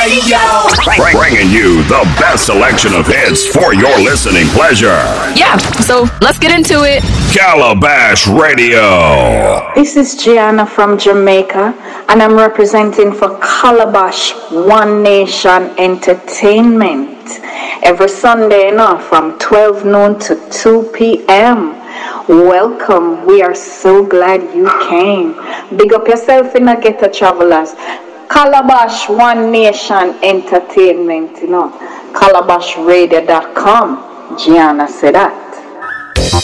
Bringing you the best selection of hits for your listening pleasure. Yeah, so let's get into it. Calabash Radio. This is Gianna from Jamaica, and I'm representing for Calabash One Nation Entertainment. Every Sunday, from 12 noon to 2 p.m. Welcome. We are so glad you came. Big up yourself in a Ghetto Travelers. Calabash One Nation Entertainment, CalabashRadio.com. Gianna said that.